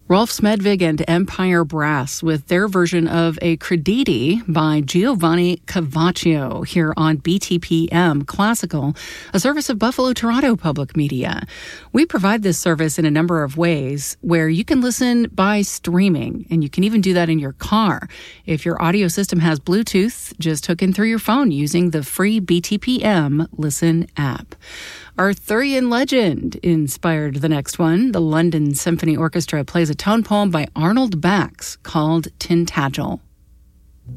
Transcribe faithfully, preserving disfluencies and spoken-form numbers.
Rolf Smedvig and Empire Brass with their version of a Crediti by Giovanni Cavaccio here on B T P M Classical, a service of Buffalo Toronto Public Media. We provide this service in a number of ways where you can listen by streaming, and you can even do that in your car. If your audio system has Bluetooth, just hook in through your phone using the free B T P M Listen app. Arthurian legend inspired the next one. The London Symphony Orchestra plays a tone poem by Arnold Bax called Tintagel.